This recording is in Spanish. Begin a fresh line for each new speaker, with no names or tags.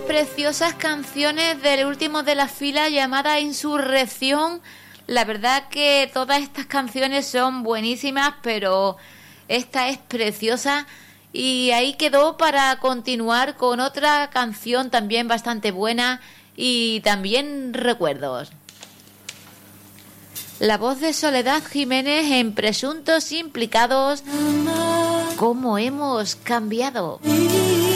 preciosas canciones del último de la fila llamada Insurrección. La verdad que todas estas canciones son buenísimas, pero esta es preciosa. Y ahí quedó para continuar con otra canción también bastante buena y también recuerdos. La voz de Soledad Jiménez en Presuntos Implicados. ¿Cómo hemos cambiado?